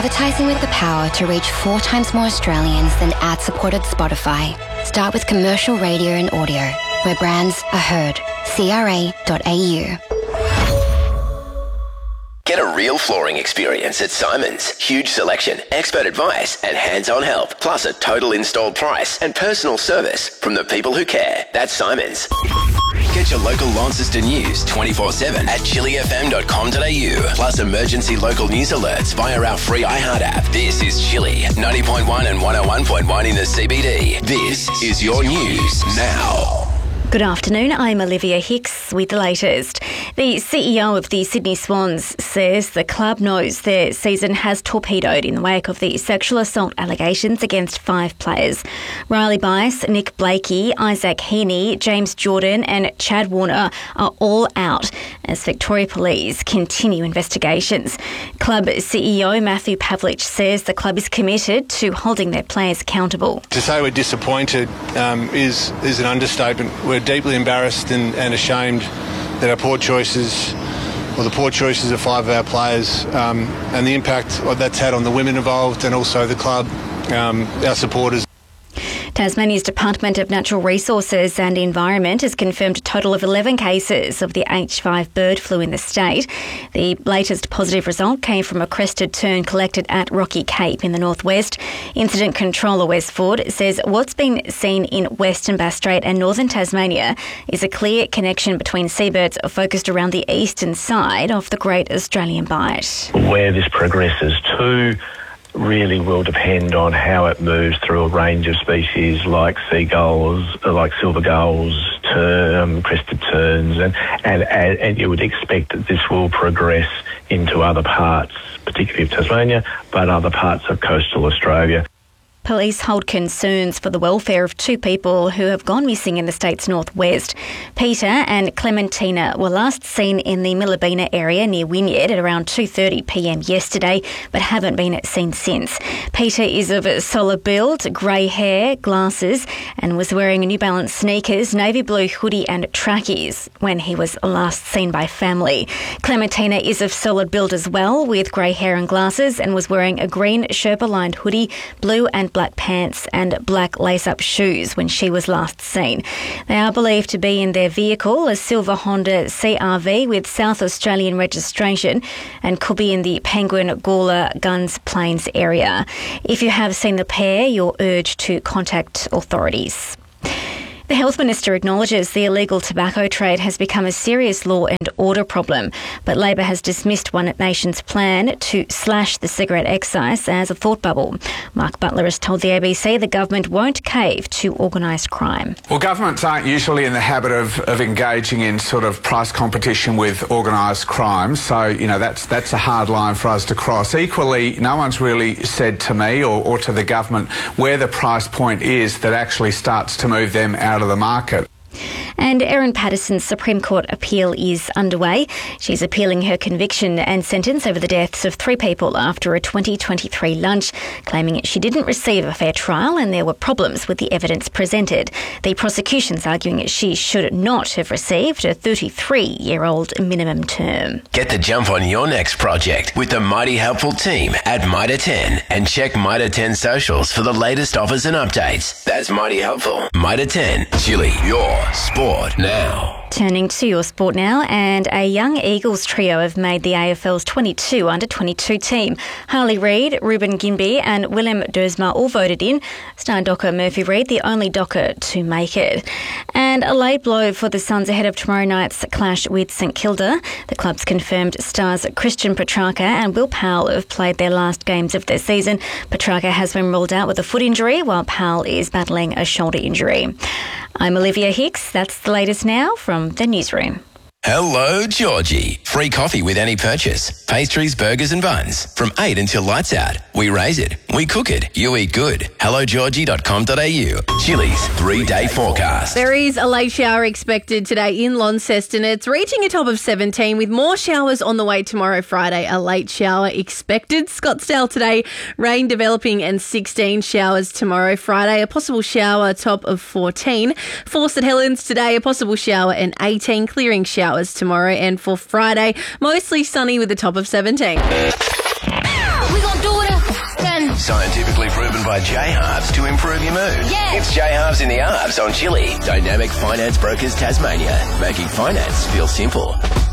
Advertising with the power to reach 4 times more Australians than ad-supported Spotify. Start with commercial radio and audio, where brands are heard. CRA.au. Get a real flooring experience at Simon's. Huge selection, expert advice and hands-on help. Plus a total installed price and personal service from the people who care. That's Simon's. Get your local Launceston news 24/7 at chillyfm.com.au. Plus emergency local news alerts via our free iHeart app. This is Chilly 90.1 and 101.1 in the CBD. This is your news now. Good afternoon, I'm Olivia Hicks with the latest. The CEO of the Sydney Swans says the club knows their season has torpedoed in the wake of the sexual assault allegations against 5 players. Riley Bice, Nick Blakey, Isaac Heaney, James Jordan and Chad Warner are all out as Victoria Police continue investigations. Club CEO Matthew Pavlich says the club is committed to holding their players accountable. To say we're disappointed is an understatement. We're deeply embarrassed and ashamed that the poor choices of 5 of our players and the impact that's had on the women involved and also the club, our supporters. Tasmania's Department of Natural Resources and Environment has confirmed a total of 11 cases of the H5 bird flu in the state. The latest positive result came from a crested tern collected at Rocky Cape in the northwest. Incident Controller Wes Ford says what's been seen in Western Bass Strait and northern Tasmania is a clear connection between seabirds focused around the eastern side of the Great Australian Bight. Where this progresses to really will depend on how it moves through a range of species like seagulls, like silver gulls, crested terns, and you would expect that this will progress into other parts, particularly of Tasmania, but other parts of coastal Australia. Police hold concerns for the welfare of 2 people who have gone missing in the state's northwest. Peter and Clementina were last seen in the Millabina area near Wynyard at around 2:30 p.m. yesterday, but haven't been seen since. Peter is of solid build, grey hair, glasses, and was wearing New Balance sneakers, navy blue hoodie and trackies when he was last seen by family. Clementina is of solid build as well, with grey hair and glasses, and was wearing a green Sherpa-lined hoodie, blue and black pants and black lace-up shoes when she was last seen. They are believed to be in their vehicle, a silver Honda CR-V with South Australian registration, and could be in the Penguin, Gawler, Guns Plains area. If you have seen the pair, you're urged to contact authorities. The Health Minister acknowledges the illegal tobacco trade has become a serious law and order problem, but Labor has dismissed One Nation's plan to slash the cigarette excise as a thought bubble. Mark Butler has told the ABC the government won't cave to organised crime. Well, governments aren't usually in the habit of engaging in sort of price competition with organised crime, so, that's a hard line for us to cross. Equally, no one's really said to me or to the government where the price point is that actually starts to move them out of the market. And Erin Patterson's Supreme Court appeal is underway. She's appealing her conviction and sentence over the deaths of 3 people after a 2023 lunch, claiming she didn't receive a fair trial and there were problems with the evidence presented. The prosecution's arguing she should not have received a 33-year-old minimum term. Get the jump on your next project with the Mighty Helpful team at Mitre 10 and check Mitre 10 socials for the latest offers and updates. That's Mighty Helpful. Mitre 10, Chilly, your sport now. Turning to your sport now, and a young Eagles trio have made the AFL's 22 under-22 team. Harley Reid, Ruben Ginbey and Willem Dersma all voted in. Star Docker Murphy Reid, the only Docker to make it. And a late blow for the Suns ahead of tomorrow night's clash with St Kilda. The club's confirmed stars Christian Petrarca and Will Powell have played their last games of their season. Petrarca has been ruled out with a foot injury, while Powell is battling a shoulder injury. I'm Olivia Hicks. That's the latest now from the newsroom. Hello, Georgie. Free coffee with any purchase. Pastries, burgers and buns. From 8 until lights out. We raise it. We cook it. You eat good. HelloGeorgie.com.au. Chilly's 3-day forecast. There is a late shower expected today in Launceston. It's reaching a top of 17 with more showers on the way tomorrow, Friday. A late shower expected. Scottsdale today, rain developing and 16 showers tomorrow, Friday. A possible shower, top of 14. For St Helens today, a possible shower and 18. Clearing showers tomorrow, and for Friday, mostly sunny with a top of 17. We gon' do it. Scientifically proven by J-Halves to improve your mood. Yeah. It's J-Halves in the Halves on Chili. Dynamic Finance Brokers Tasmania. Making finance feel simple.